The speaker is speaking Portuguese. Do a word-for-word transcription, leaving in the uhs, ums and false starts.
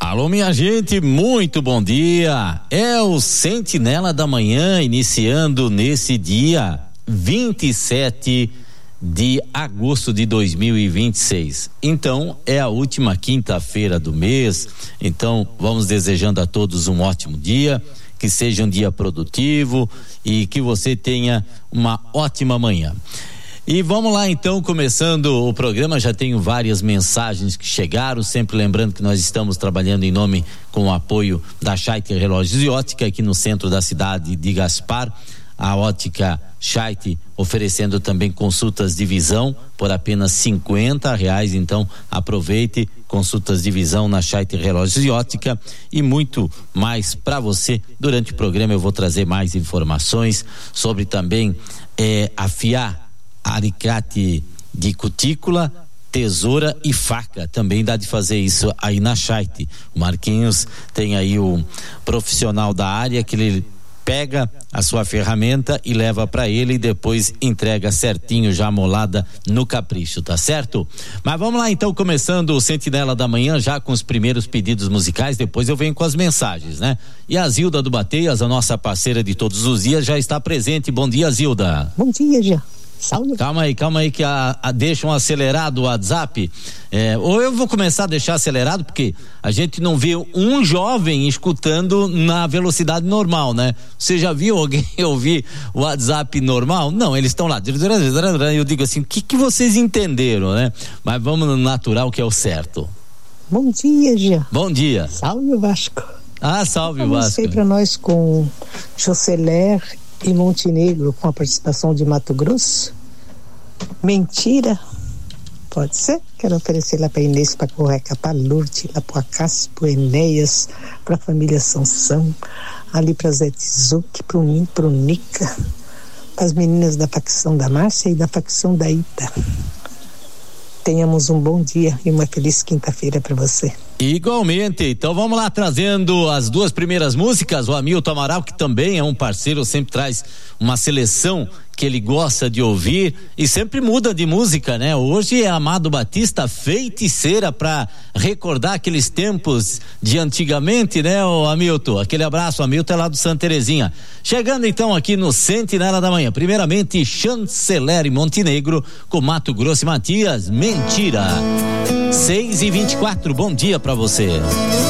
Alô, minha gente, muito bom dia. É o Sentinela da Manhã, iniciando nesse dia vinte e sete de agosto de dois mil e vinte e seis. Então, é a última quinta-feira do mês. Então, vamos desejando a todos um ótimo dia, que seja um dia produtivo e que você tenha uma ótima manhã. E vamos lá então, começando o programa. Já tenho várias mensagens que chegaram, sempre lembrando que nós estamos trabalhando em nome com o apoio da Scheidt Relógios e Ótica aqui no centro da cidade de Gaspar. A ótica Scheidt oferecendo também consultas de visão por apenas cinquenta reais, então aproveite, consultas de visão na Scheidt Relógios e Ótica e muito mais para você. Durante o programa eu vou trazer mais informações sobre também eh, afiar alicate de cutícula, tesoura e faca. Também dá de fazer isso aí na Scheidt. O Marquinhos tem aí o profissional da área que ele pega a sua ferramenta e leva para ele e depois entrega certinho, já molada no capricho, tá certo? Mas vamos lá então, começando o Sentinela da Manhã já com os primeiros pedidos musicais, depois eu venho com as mensagens, né? E a Zilda do Bateias, a nossa parceira de todos os dias, já está presente. Bom dia, Zilda. Bom dia, já. Salve. Calma aí, calma aí que a, a, deixa um acelerado o WhatsApp, é, ou eu vou começar a deixar acelerado porque a gente não vê um jovem escutando na velocidade normal, né? Você já viu alguém ouvir o WhatsApp normal? Não, eles estão lá, eu digo assim, o que que vocês entenderam, né? Mas vamos no natural, que é o certo. Bom dia, Jean. Bom dia. Salve o Vasco. Ah, salve o Vasco. Comecei para nós com Joceler e Montenegro, com a participação de Mato Grosso. Mentira, pode ser? Quero oferecer lá para Inês, para Correca, para Lourdes, lá para Acácio, para Enéas, para a família Sansão, ali para Zé Tizuki, para o Nim, para o Nica, para as meninas da facção da Márcia e da facção da Ita. Tenhamos um bom dia e uma feliz quinta-feira para você. Igualmente, então vamos lá trazendo as duas primeiras músicas. O Hamilton Amaral, que também é um parceiro, sempre traz uma seleção que ele gosta de ouvir e sempre muda de música, né? Hoje é Amado Batista, Feiticeira, para recordar aqueles tempos de antigamente, né, o Hamilton? Aquele abraço, o Hamilton é lá do Santa Terezinha. Chegando então aqui no Sentinela da Manhã, primeiramente Chanceler e Montenegro com Mato Grosso e Matias, Mentira. seis e vinte e quatro, bom dia pra você.